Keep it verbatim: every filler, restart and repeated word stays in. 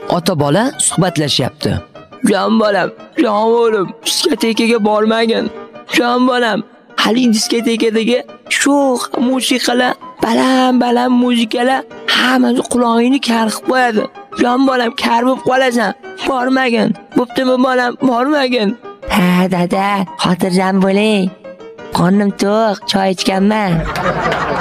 Ota bola suhbatlashyapti. Jon bolam, jon o'g'lim, diskotekaga bormagin. Jon bolam, hali diskotekadagi sho'x musiqalar, baland-baland musiqalar hammasi qulog'ingni kar qilib qo'yadi. Jon bolam, kar bo'lib qolasan. Bormagin. Bo'ptimi bolam, bormagin. Ha, dada, xotirjam bo'ling. Qornim to'q, choy ichganman.